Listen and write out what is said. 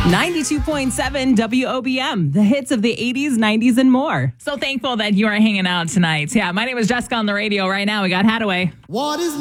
92.7 WOBM, the hits of the 80s, 90s, and more. So thankful that you are hanging out tonight. Yeah, my name is Jessica on the radio right now. We got Hadaway. What is